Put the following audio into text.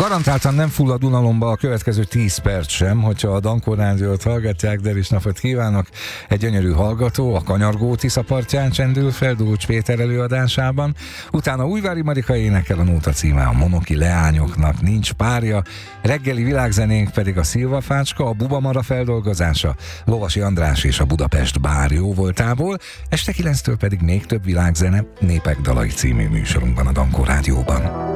Garantáltan nem fullad unalomba a következő 10 perc sem, hogyha a Dankó Rádiót hallgatják, de is napot kívánok. Egy gyönyörű hallgató a Kanyargó Tisza partján csendül fel Dulcs Péter előadásában. Utána Újvári Marika énekel, a nóta címe a Monoki leányoknak nincs párja. Reggeli világzenénk pedig a Szilvafácska, a Bubamara feldolgozása, Lovasi András és a Budapest Bár jó voltából. Este 9-től pedig még több világzene, Népek dalai című műsorunkban a Dankó Rádióban.